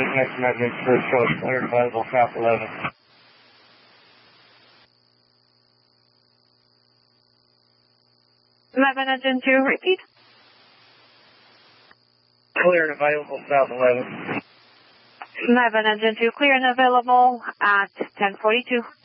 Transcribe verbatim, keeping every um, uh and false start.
next message, first choice, clear and available, South eleven. eleven, engine two, repeat. Clear and available, South eleven. eleven, engine two, clear and available at ten forty-two.